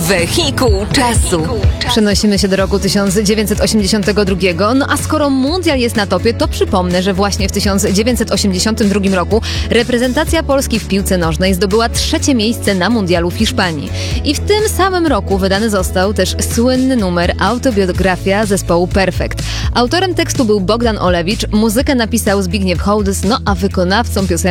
Wehikuł czasu. Przenosimy się do roku 1982. No a skoro mundial jest na topie, to przypomnę, że właśnie w 1982 roku reprezentacja Polski w piłce nożnej zdobyła 3. miejsce na mundialu w Hiszpanii. I w tym samym roku wydany został też słynny numer Autobiografia zespołu Perfekt. Autorem tekstu był Bogdan Olewicz, muzykę napisał Zbigniew Hołdys, no a wykonawcą piosenki